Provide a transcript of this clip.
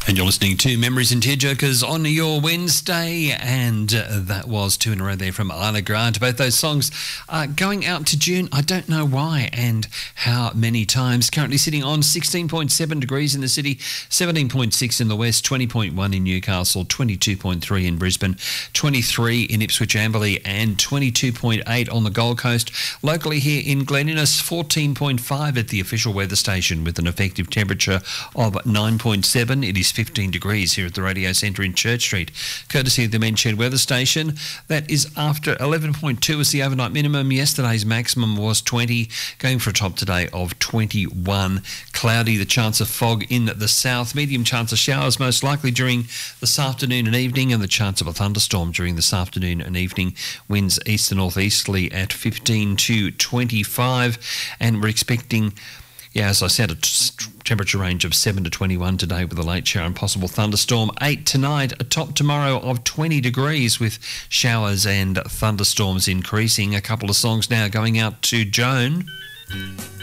And you're listening to Memories and Tearjerkers on your Wednesday, and that was two in a row there from Isla Grant. Both those songs going out to June. I don't know why and how many times. Currently sitting on 16.7 degrees in the city, 17.6 in the west, 20.1 in Newcastle, 22.3 in Brisbane, 23 in Ipswich Amberley, and 22.8 on the Gold Coast. Locally here in Glen Innes, 14.5 at the official weather station with an effective temperature of 9.7. It is 15 degrees here at the Radio Centre in Church Street, courtesy of the Menchhead Weather Station. That is after 11.2 as the overnight minimum. Yesterday's maximum was 20, going for a top today of 21. Cloudy, the chance of fog in the south, medium chance of showers most likely during this afternoon and evening, and the chance of a thunderstorm during this afternoon and evening. Winds east to northeasterly at 15 to 25, and we're expecting, as I said, a temperature range of 7 to 21 today with a late shower and possible thunderstorm. 8 tonight, a top tomorrow of 20 degrees with showers and thunderstorms increasing. A couple of songs now going out to Joan.